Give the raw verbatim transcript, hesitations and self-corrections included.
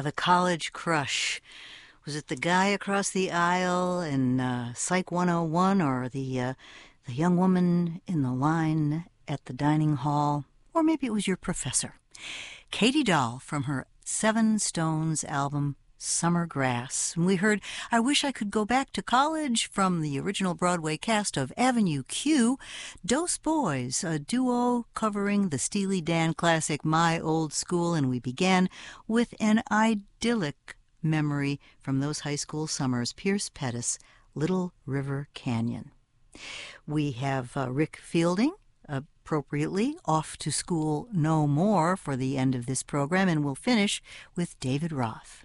the college crush. Was it the guy across the aisle in uh, Psych one oh one, or the uh, the young woman in the line at the dining hall? Or maybe it was your professor. Katie Dahl from her Seven Stones album, Summer Grass. And we heard I Wish I Could Go Back to College from the original Broadway cast of Avenue Q. Dos Boys, a duo covering the Steely Dan classic My Old School. And we began with an idyllic memory from those high school summers, Pierce Pettis, Little River Canyon. We have uh, Rick Fielding, appropriately, off to school no more for the end of this program, and we'll finish with David Roth.